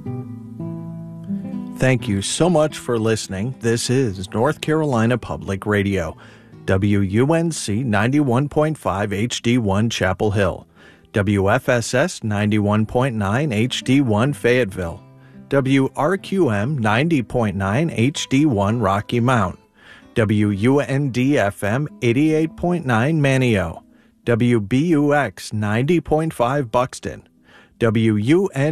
Thank you so much for listening. This is North Carolina Public Radio, WUNC 91.5 HD1 Chapel Hill, WFSS 91.9 HD1 Fayetteville, WRQM 90.9 HD1 Rocky Mount, WUND-FM 88.9 Manio, WBUX 90.5 Buxton, WUN